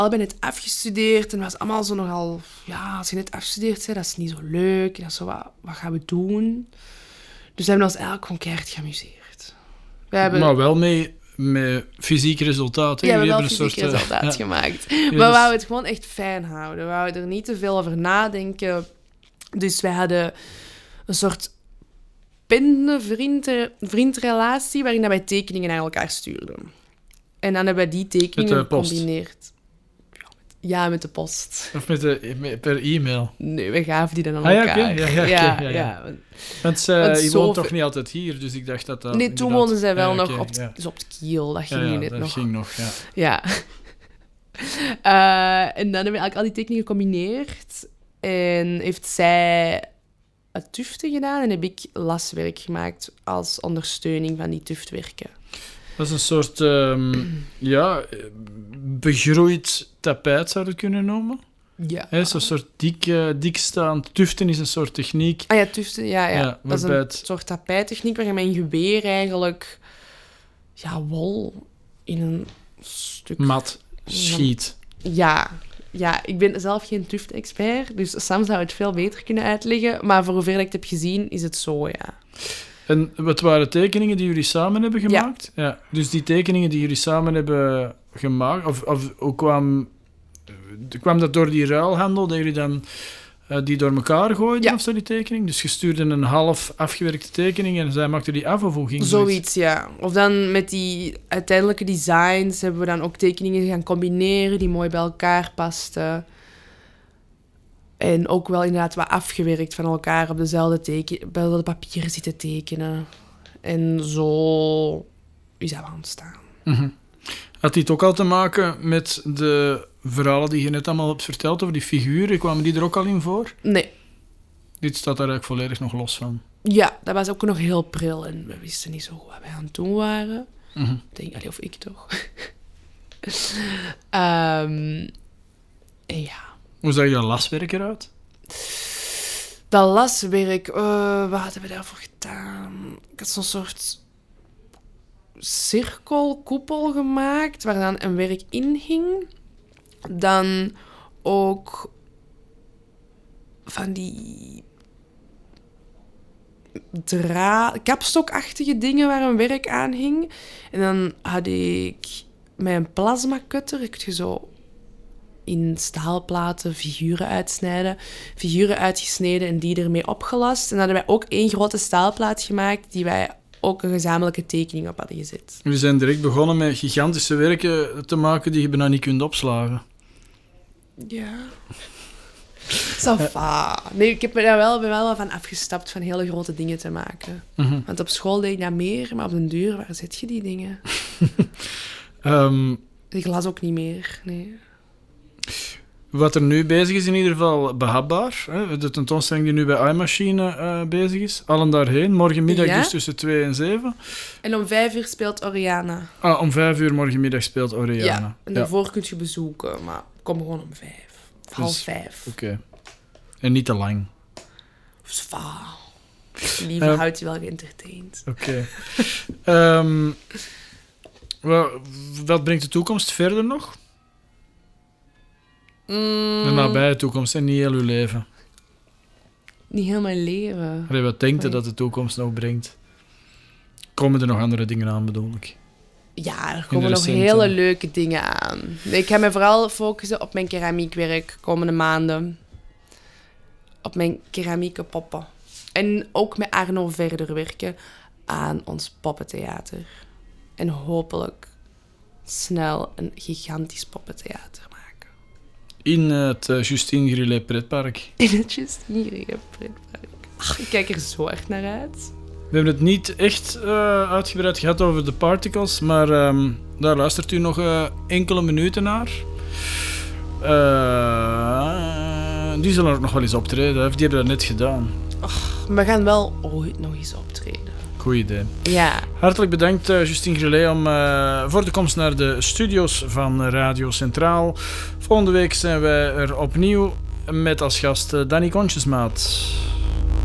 allebei net afgestudeerd en het was allemaal zo nogal... Ja, als je net afgestudeerd bent, dat is niet zo leuk. En dat is zo, wat gaan we doen? Dus we hebben ons eigenlijk gewoon keihard geamuseerd. Maar wel met fysiek resultaat. Hè? Ja, we hebben wel fysiek resultaat gemaakt. Maar we wouden het gewoon echt fijn houden. We wouden er niet te veel over nadenken. Dus wij hadden een soort vriendrelatie waarin wij tekeningen naar elkaar stuurden. En dan hebben we die tekeningen gecombineerd. Ja, met de post. Of per e-mail? Nee, we gaven die dan aan elkaar. Ja. Want je woont toch niet altijd hier, dus ik dacht dat... Nee, toen woonden zij wel nog op het Kiel. Dat ging net nog. Dat ging nog, ja. En dan hebben we eigenlijk al die tekeningen gecombineerd. En heeft zij het tuften gedaan en heb ik laswerk gemaakt als ondersteuning van die tuftwerken. Dat is een soort begroeid tapijt, zou je het kunnen noemen. Ja. Zo'n soort dikstaand. Tuften is een soort techniek. Ah ja, tuften, ja. Dat is een soort tapijttechniek waar je met een geweer eigenlijk wol in een stuk... Mat schiet. Ja, ik ben zelf geen tuft-expert, dus Sam zou het veel beter kunnen uitleggen. Maar voor hoever ik het heb gezien, is het zo, ja. En wat waren tekeningen die jullie samen hebben gemaakt? Ja. Dus die tekeningen die jullie samen hebben gemaakt, of hoe kwam dat door die ruilhandel, dat jullie dan die door elkaar gooiden, of zo, die tekening? Dus je stuurde een half afgewerkte tekening en zij maakte die af, of hoe ging zoiets, ja. Of dan met die uiteindelijke designs hebben we dan ook tekeningen gaan combineren die mooi bij elkaar pasten. En ook wel inderdaad wat afgewerkt van elkaar op dezelfde papieren zitten tekenen. En zo is dat ontstaan. Mm-hmm. Had dit ook al te maken met de verhalen die je net allemaal hebt verteld over die figuren? Kwamen die er ook al in voor? Nee. Dit staat daar eigenlijk volledig nog los van? Ja, dat was ook nog heel pril en we wisten niet zo goed wat wij aan het doen waren. Mm-hmm. Of ik toch. Ja. Hoe zag je dat laswerk eruit? Dat laswerk, wat hadden we daarvoor gedaan? Ik had zo'n soort cirkelkoepel gemaakt, waar dan een werk in hing. Dan ook van die kapstokachtige dingen waar een werk aan hing. En dan had ik met een plasmacutter, kun je zo in staalplaten figuren uitgesneden en die ermee opgelast. En dan hadden wij ook 1 grote staalplaat gemaakt die wij ook een gezamenlijke tekening op hadden gezet. Jullie zijn direct begonnen met gigantische werken te maken die je bijna niet kunt opslagen. Ja. Ça va. Nee, ik heb me daar wel van afgestapt van hele grote dingen te maken. Mm-hmm. Want op school deed ik dat meer, maar op den duur, waar zet je die dingen? Ik las ook niet meer, nee. Wat er nu bezig is, in ieder geval behapbaar. Hè? De tentoonstelling die nu bij iMachine bezig is. Allen daarheen. Morgenmiddag dus tussen 2 en 7. En om 5 uur speelt Oriana. Om 5 uur morgenmiddag speelt Oriana. Ja, en daarvoor kun je bezoeken. Maar kom gewoon om 5. Dus, 5:30. Oké. En niet te lang. Liever houdt je wel geëntertained. Oké. Wat brengt de toekomst verder nog? De nabije toekomst en niet heel uw leven. Niet heel mijn leven. Wat denkt je dat de toekomst nog brengt? Komen er nog andere dingen aan, bedoel ik? Ja, er komen nog hele leuke dingen aan. Ik ga me vooral focussen op mijn keramiekwerk komende maanden. Op mijn keramieke poppen. En ook met Arno verder werken aan ons poppentheater. En hopelijk snel een gigantisch poppentheater maken. In het Justine Grillet pretpark. In het Justine Grillet pretpark. Ach, ik kijk er zo erg naar uit. We hebben het niet echt uitgebreid gehad over de Particles, maar daar luistert u nog enkele minuten naar. Die zullen ook nog wel eens optreden. Die hebben dat net gedaan. Och, we gaan wel ooit nog eens optreden. Goed idee. Ja. Hartelijk bedankt, Justine Grillet, voor de komst naar de studio's van Radio Centraal. Volgende week zijn wij er opnieuw met als gast Danny Kontjesmaat.